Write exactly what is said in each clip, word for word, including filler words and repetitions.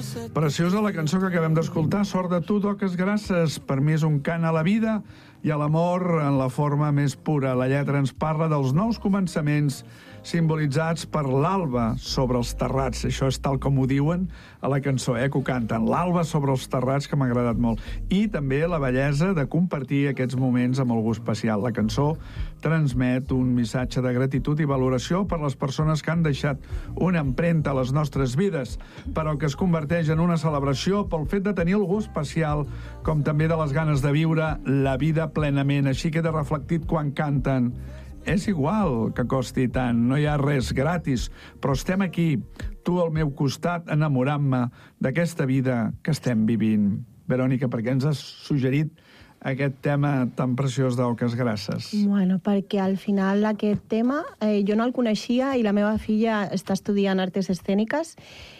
Preciosa la cançó que acabem d'escoltar, Sort de tu, d'Oques Grasses. Per mi és un cant a la vida i a l'amor en la forma més pura. La lletra ens parla dels nous començaments simbolitzats per l'alba sobre els terrats. Això és tal com ho diuen a la cançó, eh, que ho canten. L'alba sobre els terrats, que m'ha agradat molt. I també la bellesa de compartir aquests moments amb algú especial. La cançó transmet un missatge de gratitud i valoració per les persones que han deixat una empremta a les nostres vides, però que es converteix en una celebració pel fet de tenir algú especial, com també de les ganes de viure la vida plenament. Així queda reflectit quan canten. És igual que costi tant, no hi ha res gratis, però estem aquí, tu al meu costat, enamorant-me d'aquesta vida que estem vivint. Verònica, per què ens has suggerit aquest tema tan preciós d'Oques Grasses? Bueno, perquè al final aquest tema eh, jo no el coneixia i la meva filla està estudiant arts escèniques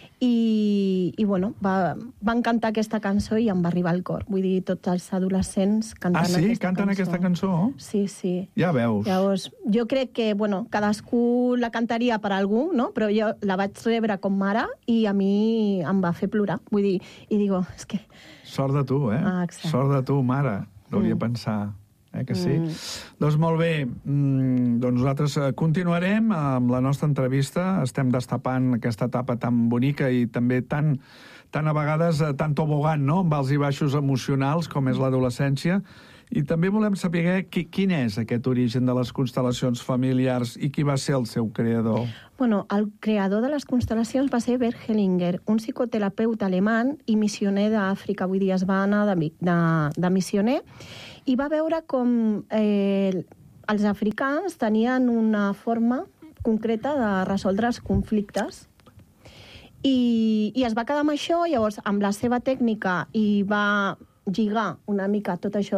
i, i bueno, va, van cantar aquesta cançó i em va arribar al cor. Vull dir, tots els adolescents cantant ah, sí? aquesta Canten cançó. aquesta cançó? Sí, sí. Ja veus. Llavors, jo crec que, bueno, cadascú la cantaria per algú, no? Però jo la vaig rebre com mare i a mi em va fer plorar. Vull dir, i digo, és que... Sort de tu, eh? Ah, exacte. Sort de tu, mare. No hauria mm. pensar, eh, que sí? Mm. Doncs molt bé, mm, doncs nosaltres continuarem amb la nostra entrevista. Estem destapant aquesta etapa tan bonica i també tan, tan a vegades tan tobogant, no?, amb alts i baixos emocionals com és l'adolescència. I també volem saber qui, quin és aquest origen de les constel·lacions familiars i qui va ser el seu creador. Bueno, el creador de les constel·lacions va ser Bert Hellinger, un psicoterapeuta alemany i missioner d'Àfrica. Vull dir, es va anar de, de, de missioner i va veure com eh, els africans tenien una forma concreta de resoldre els conflictes. I, i es va quedar amb això, llavors, amb la seva tècnica, i va lligar una mica tot això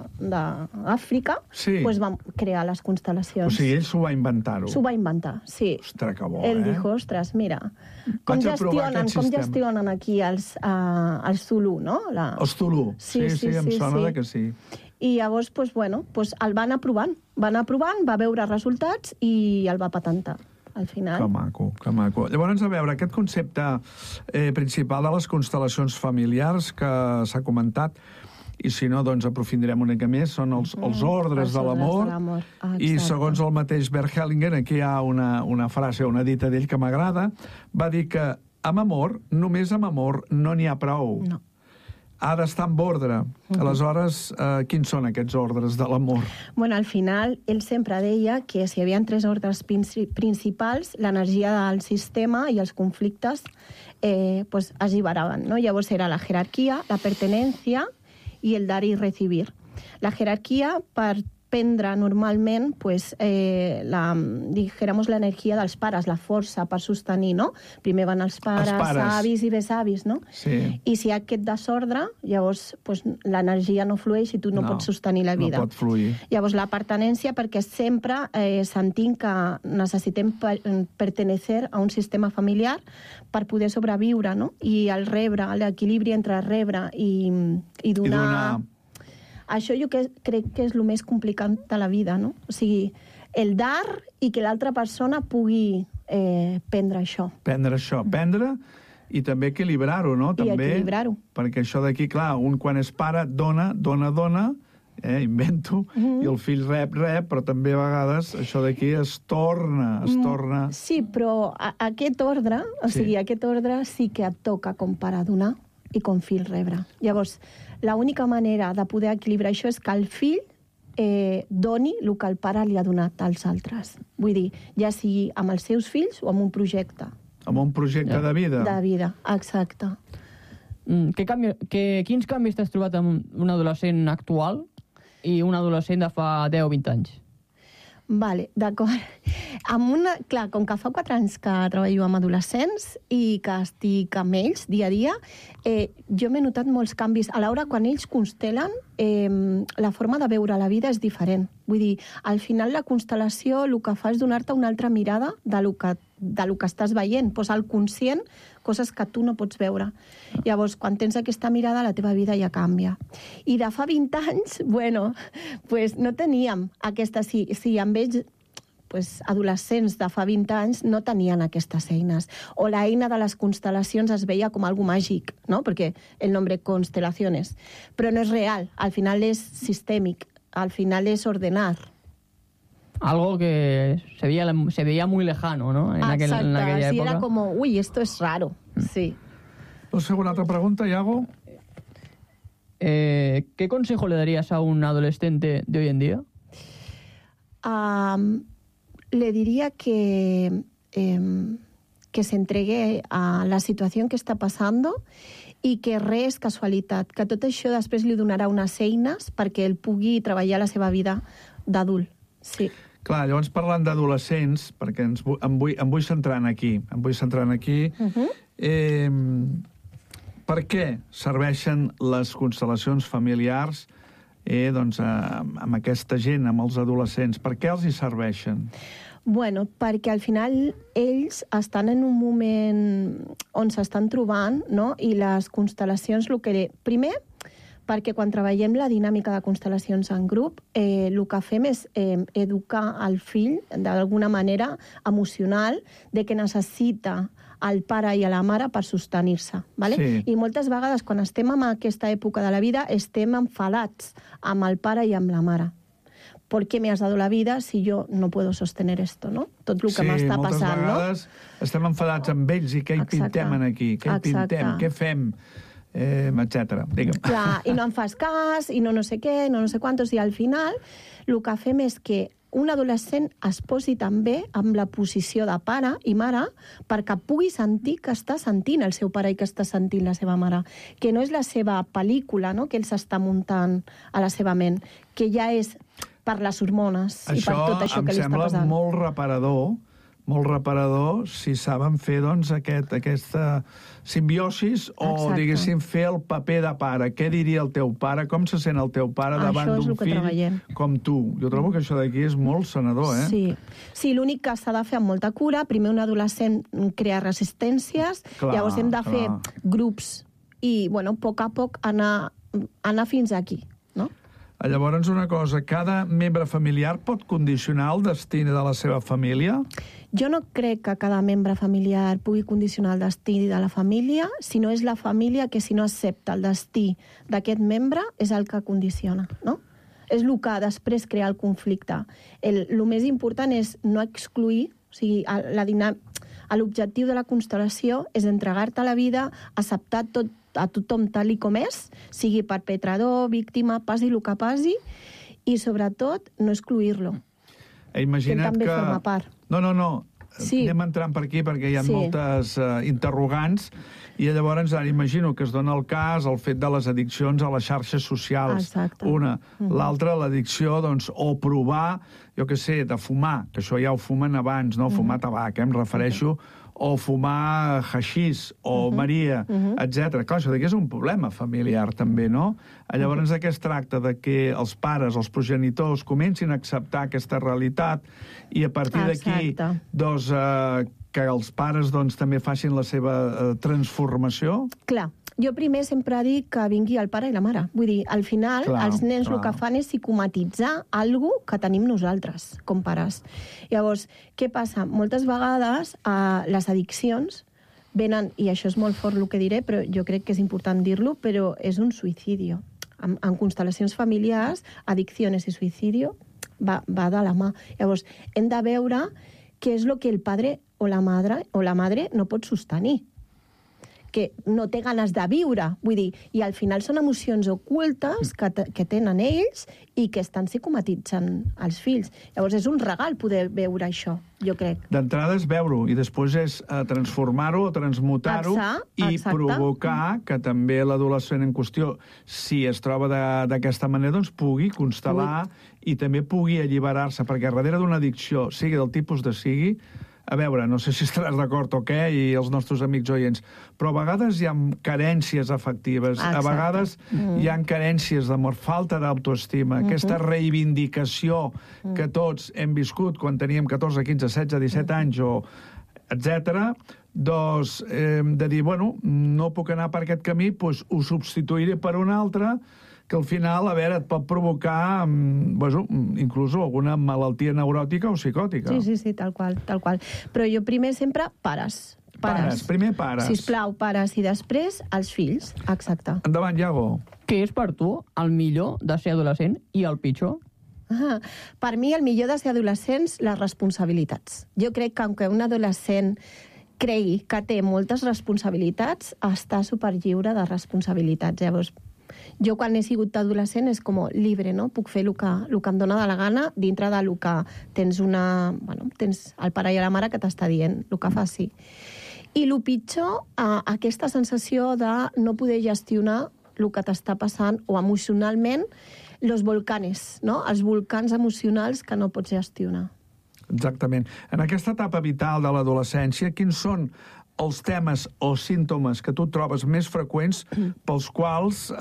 d'Àfrica, sí. Pues vam crear les constel·lacions. O sigui, ell s'ho va inventar-ho. S'ho va inventar, sí. Ostres, que bo, ell eh? dijo, ostres, mira, com gestionen, com gestionen aquí els, uh, els Zulu, no? La... Els Zulu, sí, sí, sí, sí em sí, sona sí. de que sí. I llavors, pues, bueno, pues el va anar provant, va anar provant, va veure resultats i el va patentar. Al final. Que maco, que maco. Llavors, a veure, aquest concepte eh, principal de les constel·lacions familiars que s'ha comentat, i si no, doncs aprofundirem una mica més, són els, els ordres els de l'amor, ah, i segons el mateix Bert Hellinger, aquí hi ha una, una frase, una dita d'ell que m'agrada, va dir que amb amor, només amb amor, no n'hi ha prou. No. Ha d'estar en ordre. Uh-huh. Aleshores, eh, quins són aquests ordres de l'amor? Bueno, al final, ell sempre deia que si hi havia tres ordres principals, l'energia del sistema i els conflictes eh, pues, es lliberaven, no? Llavors era la jerarquia, la pertenencia i el dar i recibir. La jerarquia, per prendre normalment pues, eh, la, dijéramos, l'energia dels pares, la força per sostenir, no? Primer van els pares, els pares. avis i besavis, no? Sí. I si hi ha aquest desordre, llavors pues, l'energia no flueix i tu no, no pots sostenir la vida. No pot fluir. Llavors la pertenència, perquè sempre eh, sentim que necessitem per, pertenecer a un sistema familiar per poder sobreviure, no? I el rebre, l'equilibri entre rebre i, i donar... I donar... Això jo que, crec que és el més complicat de la vida, no? O sigui, el dar i que l'altra persona pugui eh, prendre això. Prendre això, prendre i també equilibrar-ho, no? I també, equilibrar-ho. Perquè això d'aquí, clar, un quan és pare dona, dona, dona, eh, invento, mm-hmm. i el fill rep, rep, però també a vegades això d'aquí es torna, es torna... Sí, però a, aquest ordre, o sigui, sí. aquest ordre sí que et toca com pare donar i com fill rebre. Llavors, l'única manera de poder equilibrar això és que el fill eh, doni el que el pare li ha donat als altres. Vull dir, ja sigui amb els seus fills o amb un projecte. Amb un projecte ja. de vida. De vida, exacte. Mm, que canvi, que, quins canvis t'has trobat amb un adolescent actual i un adolescent de fa deu o vint anys? Vale, d'acord. Amb una, clar, com que fa quatre anys que treballo amb adolescents i que estic amb ells dia a dia, eh, jo m'he notat molts canvis. A l'hora, quan ells constelen, eh, la forma de veure la vida és diferent. Vull dir, al final la constel·lació el que fa és donar-te una altra mirada de lo que, de lo que estàs veient, posar al conscient coses que tu no pots veure. Llavors, quan tens aquesta mirada, la teva vida ja canvia. I de fa vint anys, bueno, pues no teníem aquesta... Si, si amb ells pues, adolescents de fa vint anys no tenien aquestes eines. O la eina de les constel·lacions es veia com algo màgic, no? Perquè el nombre constel·laciones. Però no és real, al final és sistèmic, al final es ordenar. Algo que se veía, se veía muy lejano, ¿no? En, aquel, en aquella sí, época. Era como, uy, esto es raro, sí. ¿Os hago una otra pregunta, Iago? Eh, ¿Qué consejo le darías a un adolescente de hoy en día? Um, le diría que, eh, que se entregue a la situació que està passant i que res és casualitat, que tot això després li donarà unes eines perquè ell pugui treballar la seva vida d'adult. Sí. Clar, llavors parlant d'adolescents, perquè ens, em, vull, em vull centrar aquí, em vull centrar aquí, uh-huh. eh, per què serveixen les constel·lacions familiars eh, doncs, a, amb aquesta gent, amb els adolescents? Per què els hi serveixen? Bueno, perquè al final ells estan en un moment on s'estan trobant, no? I les constel·lacions, el que... Primer, perquè quan treballem la dinàmica de constel·lacions en grup, eh, el que fem és eh, educar el fill d'alguna manera emocional de que necessita al pare i a la mare per sostenir-se. ¿vale? Sí. I moltes vegades, quan estem en aquesta època de la vida, estem enfadats amb el pare i amb la mare. ¿Por qué me has dado la vida si yo no puedo sostener esto, no? Tot el que sí, m'està passant, no? Sí, moltes vegades estem enfadats amb ells i què hi Exacte. pintem aquí? Què hi Exacte. pintem? Què fem? Eh, etcètera. Digue'm. Clar, i no em fas cas, i no no sé què, no no sé quantos, i al final el que fem és que un adolescent es posi també amb la posició de pare i mare perquè pugui sentir que està sentint el seu pare i que està sentint la seva mare, que no és la seva pel·lícula, no?, que ell s'està muntant a la seva ment, que ja és per les hormones això i per tot això que li està passant. Això em sembla molt reparador, molt reparador si saben fer doncs, aquest, aquesta simbiosis o, Exacte. diguéssim, fer el paper de pare. Què diria el teu pare? Com se sent el teu pare davant d'un fill treballem. com tu? Jo trobo que això d'aquí és molt sanador, eh? Sí, sí, l'únic que s'ha de fer amb molta cura, primer un adolescent crea resistències, clar, llavors hem de fer clar. grups i, bueno, a poc a poc anar, anar fins aquí, no? Llavors, una cosa, cada membre familiar pot condicionar el destí de la seva família? Jo no crec que cada membre familiar pugui condicionar el destí de la família, sinó és la família que, si no accepta el destí d'aquest membre, és el que condiciona, no? És el que després crea el conflicte. El, el més important és no excluir, o sigui, la dinà... l'objectiu de la constel·lació és entregar-te a la vida, acceptar tot, a tothom tal i com és, sigui perpetrador, víctima, passi el que passi, i sobretot no excluir-lo. Imagina't que també que... forma part. No, no, no. Sí. Anem entrant per aquí perquè hi ha Sí. moltes uh, interrogants i llavors ara imagino que es dona el cas el fet de les addiccions a les xarxes socials. Exacte. Una. Mm-hmm. L'altra, l'addicció, doncs, o provar, jo què sé, de fumar, que això ja ho fumen abans, no? Fumar Mm-hmm. tabac, eh? Em refereixo, o fumar haixís, o Mm-hmm. Maria, etcètera. Clar, això d'aquí és un problema familiar, també, no? Llavors, de què es tracta? De que els pares, els progenitors, comencin a acceptar aquesta realitat i a partir d'aquí, Exacte. doncs, eh, que els pares doncs, també facin la seva eh, transformació? Clar, jo primer sempre dic que vingui el pare i la mare. Vull dir, al final, Clar, els nens clar. el que fan és psicomatitzar algo que tenim nosaltres, com pares. Llavors, què passa? Moltes vegades eh, les addiccions venen, i això és molt fort el que diré, però jo crec que és important dir-lo, però és un suïcidi. En, en constel·lacions familiars, addiccions i suïcidi va, va de la mà. Llavors, hem de veure què és el que el padre o la madre, o la madre no pot sostenir, que no té ganes de viure. Vull dir, i al final són emocions ocultes que, que tenen ells i que estan psicomatitzant els fills. Llavors és un regal poder veure això, jo crec. D'entrada és veure-ho i després és uh, transformar-ho o transmutar-ho i Exacte. provocar que també l'adolescent en qüestió, si es troba d'aquesta manera, doncs pugui constel·lar i també pugui alliberar-se, perquè darrere d'una addicció, sigui del tipus de sigui, a veure, no sé si estaràs d'acord o què, i els nostres amics oients, però a vegades hi ha carències afectives, Exacte. a vegades mm. hi ha carències d'amor, falta d'autoestima, mm-hmm. aquesta reivindicació mm. que tots hem viscut quan teníem catorze, quinze, setze, disset mm. anys, o etcètera, doncs eh, de dir, bueno, no puc anar per aquest camí, doncs ho substituiré per un altre que al final, a veure, et pot provocar mm, bueno, inclús alguna malaltia neuròtica o psicòtica. Sí, sí, sí, tal qual, tal qual. Però jo primer sempre pares. Pares, Pares, primer pares. Sisplau, pares, i després els fills. Exacte. Endavant, Iago. Què és per tu el millor de ser adolescent i el pitjor? Ah, per mi el millor de ser adolescents, les responsabilitats. Jo crec que aunque un adolescent cregui que té moltes responsabilitats, està superlliure de responsabilitats. Llavors, jo quan he sigut adolescent és com libre, no? Puc fer el que, el que em dóna de la gana dintre del que tens una... Bueno, tens el pare i la mare que t'està dient el que faci. I el pitjor, eh, aquesta sensació de no poder gestionar el que t'està passant o emocionalment, los volcanes, no? Els volcans emocionals que no pots gestionar. Exactament. En aquesta etapa vital de l'adolescència, quins són els temes o símptomes que tu trobes més freqüents pels quals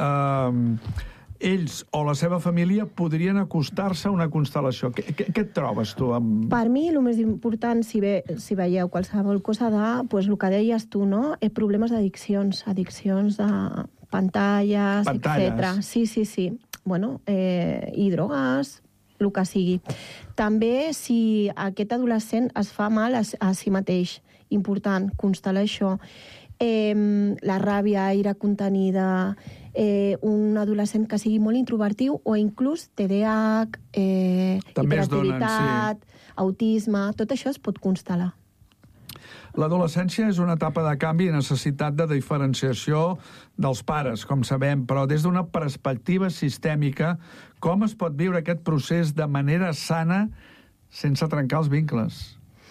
eh, ells o la seva família podrien acostar-se a una constel·lació? Què, què, què et trobes tu? Amb... Per mi, el més important, si, ve, si veieu qualsevol cosa de, pues, el que deies tu, no? Eh, problemes d'addiccions, addiccions de pantalles, Pantalles. etcètera. Sí, sí, sí. Bueno, eh, i drogues, el que sigui. També si aquest adolescent es fa mal a, a si mateix, important, constel·lar això. Eh, la ràbia, ira contenida, eh, un adolescent que sigui molt introvertiu o inclús T D A H, eh, També es donen, hiperactivitat, autisme, tot això es pot constel·lar. L'adolescència és una etapa de canvi i necessitat de diferenciació dels pares, com sabem, però des d'una perspectiva sistèmica, com es pot viure aquest procés de manera sana sense trencar els vincles?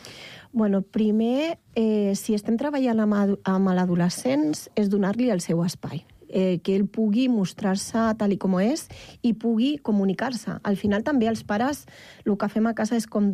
Bueno, primer, eh, si estem treballant amb, amb l'adolescents, és donar-li el seu espai. Eh, que ell pugui mostrar-se tal i com és i pugui comunicar-se. Al final també els pares el que fem a casa és com